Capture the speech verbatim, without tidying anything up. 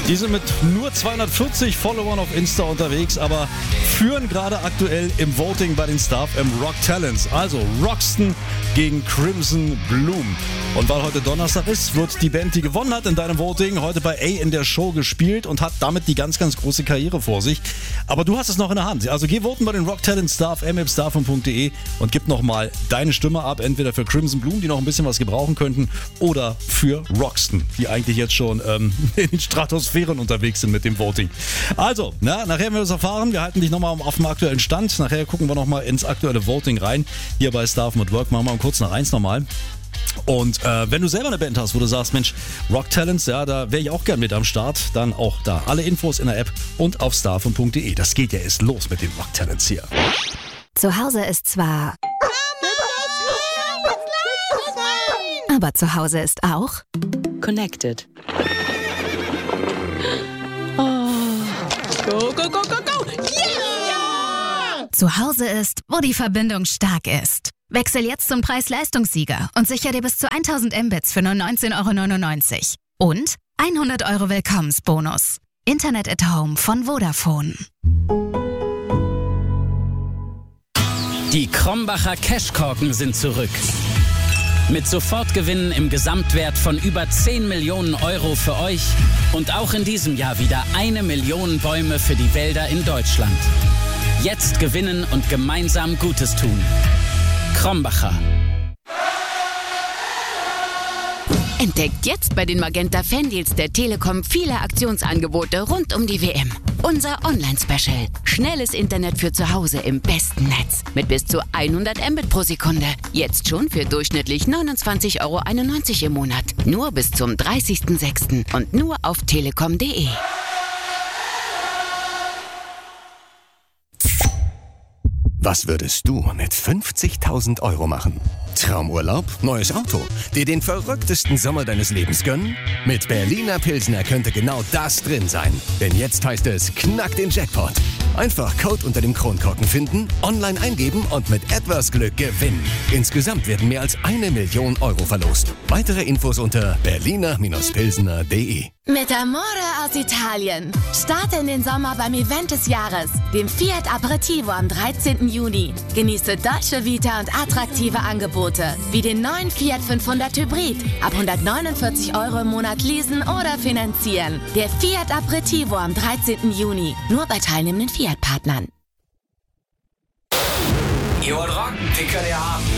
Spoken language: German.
Die sind mit nur zweihundertvierzig Followern auf Insta unterwegs, aber führen gerade aktuell im Voting bei den Star F M Rock Talents. Also Roxton gegen Crimson Bloom. Und weil heute Donnerstag ist, wird die Band, die gewonnen hat in deinem Voting, heute bei A in der Show gespielt und hat damit die ganz, ganz große Karriere vor sich. Aber du hast es noch in der Hand. Also geh voten bei den Rock Talents Star F M at starfm punkt de und gib nochmal deine Stimme ab. Entweder für Crimson Bloom, die noch ein bisschen was gebrauchen könnten, oder für Roxton, die eigentlich jetzt schon ähm, in den Stratosphären unterwegs sind mit dem Voting. Also, na, nachher werden wir das erfahren. Wir halten dich nochmal auf dem aktuellen Stand. Nachher gucken wir nochmal ins aktuelle Voting rein. Hier bei Star F M at Work machen wir um kurz nach eins nochmal. Und äh, wenn du selber eine Band hast, wo du sagst, Mensch, Rock Talents, ja, da wäre ich auch gern mit am Start, dann auch da. Alle Infos in der App und auf starfm punkt de. Das geht ja erst los mit den Rock Talents hier. Zu Hause ist zwar... Aber zu Hause ist auch... Connected. Oh. Go, go, go, go, go! Yeah! Zu Hause ist, wo die Verbindung stark ist. Wechsel jetzt zum Preis-Leistungssieger und sicher dir bis zu tausend Mbits für nur neunzehn Euro neunundneunzig. Und hundert Euro Willkommensbonus. Internet at Home von Vodafone. Die Krombacher Cashkorken sind zurück. Mit Sofortgewinnen im Gesamtwert von über zehn Millionen Euro für euch und auch in diesem Jahr wieder eine Million Bäume für die Wälder in Deutschland. Jetzt gewinnen und gemeinsam Gutes tun. Krombacher. Entdeckt jetzt bei den Magenta Fandeals der Telekom viele Aktionsangebote rund um die W M. Unser Online-Special. Schnelles Internet für zu Hause im besten Netz. Mit bis zu hundert Mbit pro Sekunde. Jetzt schon für durchschnittlich neunundzwanzig Euro einundneunzig im Monat. Nur bis zum dreißigsten sechsten und nur auf telekom punkt de. Was würdest du mit fünfzigtausend Euro machen? Traumurlaub? Neues Auto? Dir den verrücktesten Sommer deines Lebens gönnen? Mit Berliner Pilsner könnte genau das drin sein. Denn jetzt heißt es, knack den Jackpot. Einfach Code unter dem Kronkorken finden, online eingeben und mit etwas Glück gewinnen. Insgesamt werden mehr als eine Million Euro verlost. Weitere Infos unter berliner pilsner punkt de. Mit Amore aus Italien. Starte in den Sommer beim Event des Jahres, dem Fiat Aperitivo am dreizehnten Juni. Genieße Dolce Vita und attraktive Angebote, wie den neuen Fiat fünfhundert Hybrid. Ab hundertneunundvierzig Euro im Monat leasen oder finanzieren. Der Fiat Aperitivo am dreizehnten Juni. Nur bei teilnehmenden Fiat-Partnern. Ihr wollt rocken, den könnt ihr haben.